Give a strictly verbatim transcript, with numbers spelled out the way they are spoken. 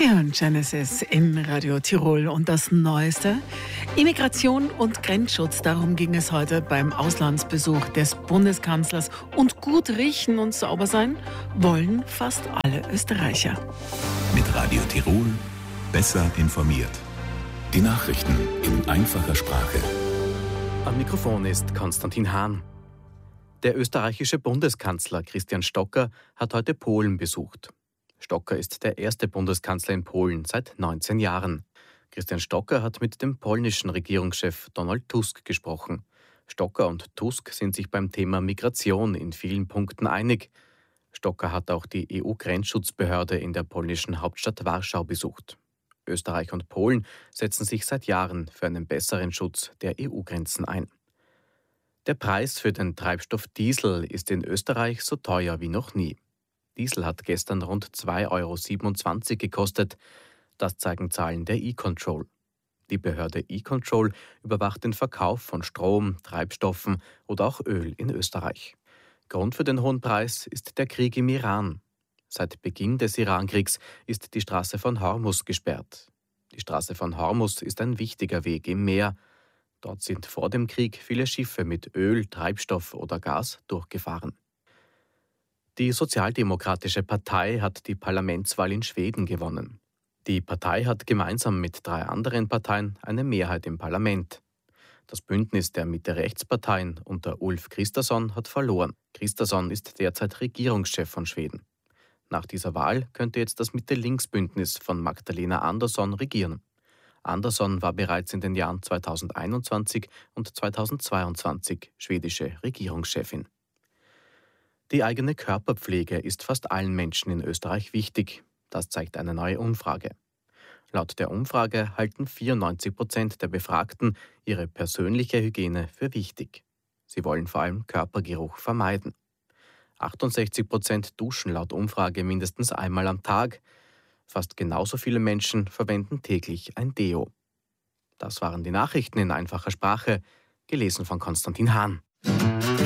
Sie hören Genesis in Radio Tirol und das Neueste. Immigration und Grenzschutz, darum ging es heute beim Auslandsbesuch des Bundeskanzlers. Und gut riechen und sauber sein wollen fast alle Österreicher. Mit Radio Tirol besser informiert. Die Nachrichten in einfacher Sprache. Am Mikrofon ist Konstantin Hahn. Der österreichische Bundeskanzler Christian Stocker hat heute Polen besucht. Stocker ist der erste Bundeskanzler in Polen seit neunzehn Jahren. Christian Stocker hat mit dem polnischen Regierungschef Donald Tusk gesprochen. Stocker und Tusk sind sich beim Thema Migration in vielen Punkten einig. Stocker hat auch die E U-Grenzschutzbehörde in der polnischen Hauptstadt Warschau besucht. Österreich und Polen setzen sich seit Jahren für einen besseren Schutz der E U-Grenzen ein. Der Preis für den Treibstoff Diesel ist in Österreich so teuer wie noch nie. Diesel hat gestern rund zwei Euro siebenundzwanzig gekostet. Das zeigen Zahlen der E-Control. Die Behörde E-Control überwacht den Verkauf von Strom, Treibstoffen oder auch Öl in Österreich. Grund für den hohen Preis ist der Krieg im Iran. Seit Beginn des Irankriegs ist die Straße von Hormuz gesperrt. Die Straße von Hormuz ist ein wichtiger Weg im Meer. Dort sind vor dem Krieg viele Schiffe mit Öl, Treibstoff oder Gas durchgefahren. Die Sozialdemokratische Partei hat die Parlamentswahl in Schweden gewonnen. Die Partei hat gemeinsam mit drei anderen Parteien eine Mehrheit im Parlament. Das Bündnis der Mitte-Rechts-Parteien unter Ulf Kristersson hat verloren. Kristersson ist derzeit Regierungschef von Schweden. Nach dieser Wahl könnte jetzt das Mitte-Links-Bündnis von Magdalena Andersson regieren. Andersson war bereits in den Jahren zweitausendeinundzwanzig und zweitausendzweiundzwanzig schwedische Regierungschefin. Die eigene Körperpflege ist fast allen Menschen in Österreich wichtig. Das zeigt eine neue Umfrage. Laut der Umfrage halten vierundneunzig Prozent der Befragten ihre persönliche Hygiene für wichtig. Sie wollen vor allem Körpergeruch vermeiden. achtundsechzig Prozent duschen laut Umfrage mindestens einmal am Tag. Fast genauso viele Menschen verwenden täglich ein Deo. Das waren die Nachrichten in einfacher Sprache, gelesen von Konstantin Hahn.